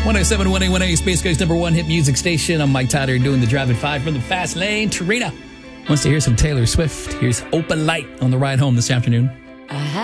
107 1A Space Coast number one hit music station. I'm Mike Tyler doing the Drive at 5 from the Fast Lane. Tarina wants to hear some Taylor Swift. Here's Open Light on the ride home this afternoon.